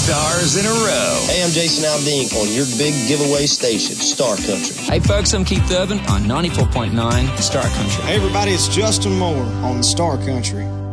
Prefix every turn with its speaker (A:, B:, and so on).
A: stars in a row.
B: Hey, I'm Jason Aldean on your big giveaway station, Star Country.
C: Hey, folks, I'm Keith Urban on 94.9 Star Country.
D: Hey, everybody, it's Justin Moore on Star Country.